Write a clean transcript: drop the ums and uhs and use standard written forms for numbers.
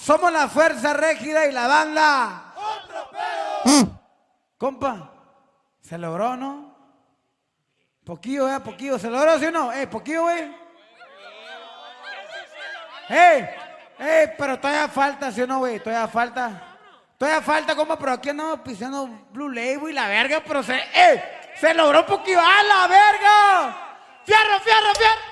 Somos la Fuerza Régida y la banda. ¡Otro pedo! Compa, se logró, ¿no? Poquillo, poquillo. ¿Se logró, sí o no? Poquillo, güey. Pero todavía falta, ¿sí o no, güey? Todavía falta. Todavía falta, compa, pero aquí andamos pisando Blue Label y la verga, pero se logró poquillo. ¡A la verga! ¡Fierro, fierro, fierro!